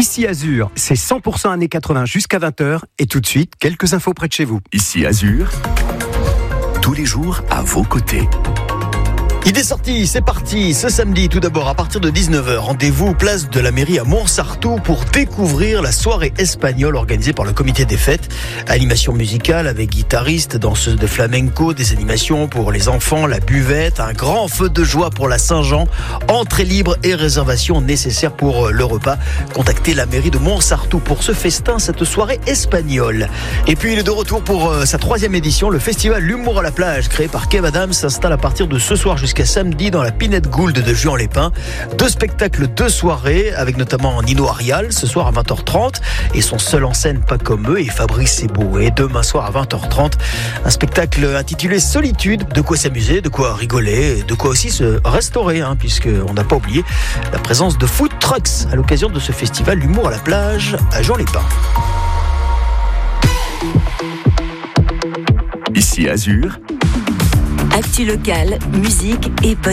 Ici Azur, c'est 100% années 80 jusqu'à 20h. Et tout de suite, quelques infos près de chez vous. Ici Azur, tous les jours à vos côtés. Idée sortie, c'est parti. Ce samedi, tout d'abord, à partir de 19h, rendez-vous place de la mairie à Montsartou pour découvrir la soirée espagnole organisée par le comité des fêtes. Animation musicale avec guitaristes, danseuses de flamenco, des animations pour les enfants, la buvette, un grand feu de joie pour la Saint-Jean, entrée libre et réservation nécessaire pour le repas. Contactez la mairie de Montsartou pour ce festin, cette soirée espagnole. Et puis, il est de retour pour sa 3e édition, le festival L'Humour à la plage, créé par Kev Adams, s'installe à partir de ce soir jusqu'à samedi dans la Pinette Gould de Juan-les-Pins. 2 spectacles, 2 soirées, avec notamment Nino Arial, ce soir à 20h30, et son seul en scène Pas comme eux, et Fabrice Eboué, demain soir à 20h30. Un spectacle intitulé Solitude, de quoi s'amuser, de quoi rigoler, de quoi aussi se restaurer, puisqu'on n'a pas oublié la présence de food trucks à l'occasion de ce festival L'Humour à la plage à Juan-les-Pins. Ici Azur. Actu locale, musique et